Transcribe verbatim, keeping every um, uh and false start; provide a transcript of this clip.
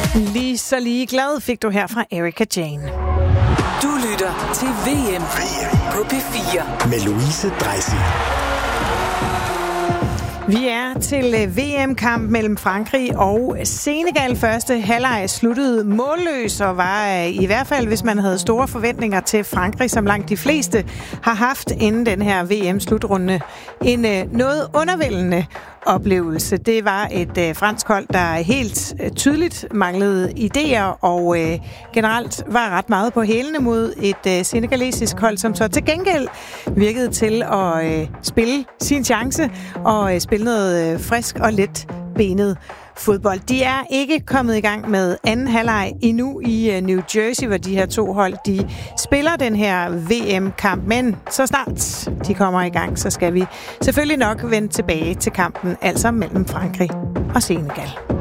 Lige så lige glad fik du her fra Erika Jane. Du lytter til V M på P fire med Louise Dreisig. Vi er til V M-kamp mellem Frankrig og Senegal. Første halvleg sluttede målløs og var i hvert fald, hvis man havde store forventninger til Frankrig, som langt de fleste har haft inden den her V M-slutrunde, en noget undervældende oplevelse. Det var et fransk hold, der helt tydeligt manglede idéer og generelt var ret meget på hælene mod et senegalesisk hold, som så til gengæld virkede til at spille sin chance og spille noget frisk og let benet fodbold. De er ikke kommet i gang med anden halvleg endnu i New Jersey, hvor de her to hold de spiller den her V M-kamp. Men så snart de kommer i gang, så skal vi selvfølgelig nok vende tilbage til kampen, altså mellem Frankrig og Senegal.